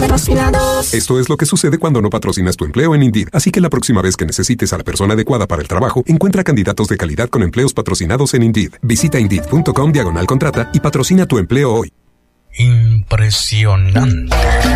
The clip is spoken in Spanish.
patrocinados. Esto es lo que sucede cuando no patrocinas tu empleo en Indeed. Así que la próxima vez que necesites a la persona adecuada para el trabajo, encuentra candidatos de calidad con empleos patrocinados en Indeed. Visita Indeed.com/contrata y patrocina tu empleo hoy. Impresionante.